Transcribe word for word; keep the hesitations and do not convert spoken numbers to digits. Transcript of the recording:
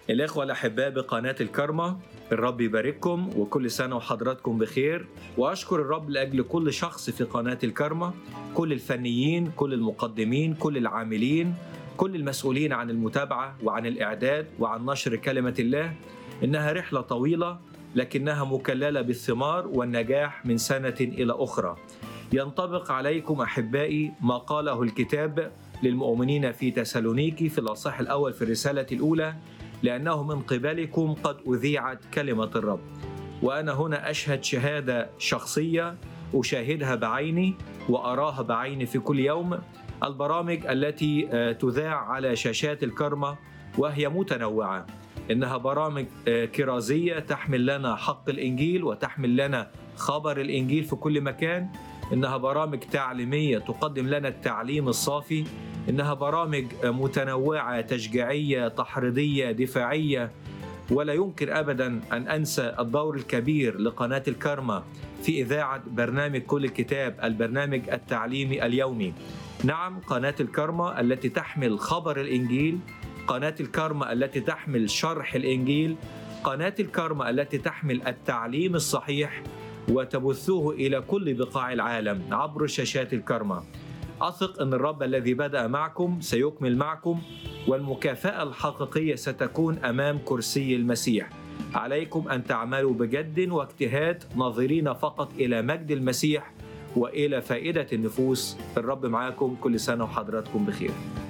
الإخوة الأحباء بقناة الكرمة، الرب يبارككم وكل سنة وحضراتكم بخير. وأشكر الرب لأجل كل شخص في قناة الكرمة، كل الفنيين، كل المقدمين، كل العاملين، كل المسؤولين عن المتابعة وعن الإعداد وعن نشر كلمة الله. إنها رحلة طويلة لكنها مكللة بالثمار والنجاح من سنة إلى أخرى. ينطبق عليكم أحبائي ما قاله الكتاب للمؤمنين في تسالونيكي في الأصحاح الأول في الرسالة الأولى: لأنه من قبلكم قد أذيعت كلمة الرب. وأنا هنا أشهد شهادة شخصية أشاهدها بعيني وأراها بعيني في كل يوم. البرامج التي تذاع على شاشات الكرمة وهي متنوعة، إنها برامج كرازية تحمل لنا حق الإنجيل وتحمل لنا خبر الإنجيل في كل مكان. إنها برامج تعليمية تقدم لنا التعليم الصافي. إنها برامج متنوعة تشجيعية تحريضية دفاعية. ولا يمكن أبدا أن أنسى الدور الكبير لقناة الكرمة في إذاعة برنامج كل كتاب، البرنامج التعليمي اليومي. نعم، قناة الكرمة التي تحمل خبر الإنجيل، قناة الكرمة التي تحمل شرح الإنجيل، قناة الكرمة التي تحمل التعليم الصحيح وتبثه إلى كل بقاع العالم عبر شاشات الكرمة. أثق أن الرب الذي بدأ معكم سيكمل معكم، والمكافأة الحقيقية ستكون أمام كرسي المسيح. عليكم أن تعملوا بجد واجتهاد، ناظرين فقط إلى مجد المسيح وإلى فائدة النفوس. الرب معاكم، كل سنة وحضراتكم بخير.